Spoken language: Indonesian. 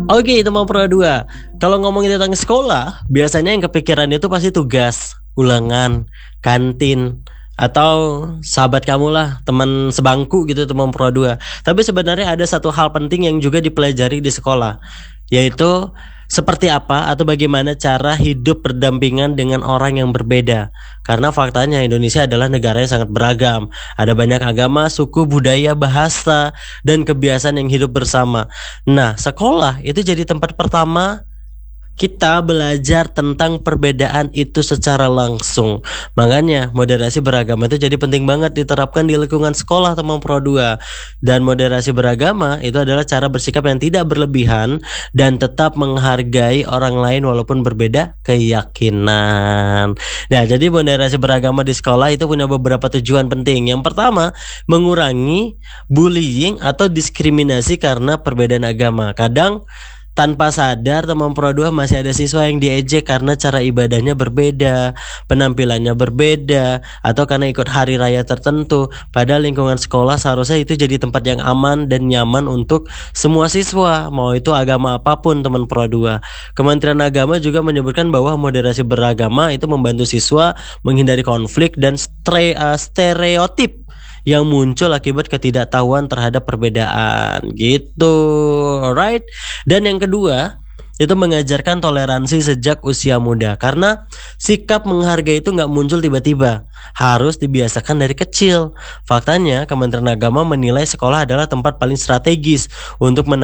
Oke, itu mau Pro 2. Kalau ngomongin tentang sekolah, biasanya yang kepikiran itu pasti tugas, ulangan, kantin, atau sahabat kamu lah, teman sebangku gitu teman Pro 2. Tapi sebenarnya ada satu hal penting yang juga dipelajari di sekolah, yaitu seperti apa atau bagaimana cara hidup berdampingan dengan orang yang berbeda. Karena faktanya Indonesia adalah negara yang sangat beragam. Ada banyak agama, suku, budaya, bahasa, dan kebiasaan yang hidup bersama. Nah, sekolah itu jadi tempat pertama kita belajar tentang perbedaan itu secara langsung. Makanya moderasi beragama itu jadi penting banget diterapkan di lingkungan sekolah teman Pro 2. Dan moderasi beragama itu adalah cara bersikap yang tidak berlebihan dan tetap menghargai orang lain walaupun berbeda keyakinan. Nah, jadi moderasi beragama di sekolah itu punya beberapa tujuan penting. Yang pertama, mengurangi bullying atau diskriminasi karena perbedaan agama. Kadang tanpa sadar teman Pro 2 masih ada siswa yang diejek karena cara ibadahnya berbeda, penampilannya berbeda, atau karena ikut hari raya tertentu. Padahal lingkungan sekolah seharusnya itu jadi tempat yang aman dan nyaman untuk semua siswa, mau itu agama apapun teman Pro 2. Kementerian Agama juga menyebutkan bahwa moderasi beragama itu membantu siswa menghindari konflik dan stereotip yang muncul akibat ketidaktahuan terhadap perbedaan gitu. Alright. Dan yang kedua, itu mengajarkan toleransi sejak usia muda karena sikap menghargai itu nggak muncul tiba-tiba, harus dibiasakan dari kecil. Faktanya Kementerian Agama menilai sekolah adalah tempat paling strategis untuk